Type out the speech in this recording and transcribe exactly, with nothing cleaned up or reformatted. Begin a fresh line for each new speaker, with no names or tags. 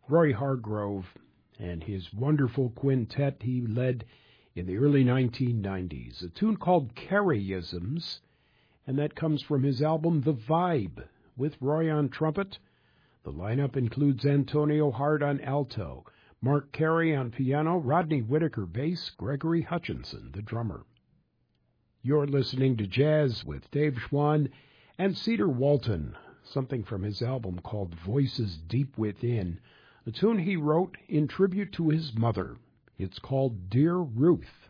Roy Hargrove and his wonderful quintet he led in the early nineteen nineties, a tune called Careyisms, and that comes from his album The Vibe, with Roy on trumpet. The lineup includes Antonio Hart on alto, Mark Carey on piano, Rodney Whitaker bass, Gregory Hutchinson the drummer. You're listening to Jazz with Dave Schwann and Cedar Walton, something from his album called Voices Deep Within, a tune he wrote in tribute to his mother. It's called Dear Ruth.